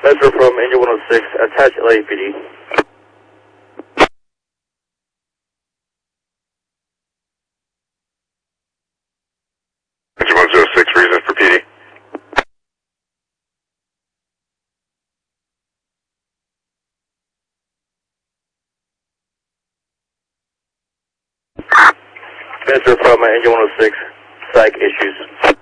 Metro from Angel 106, attach LAPD. Angel 106, reason for PD. Metro from Angel 106, psych issues.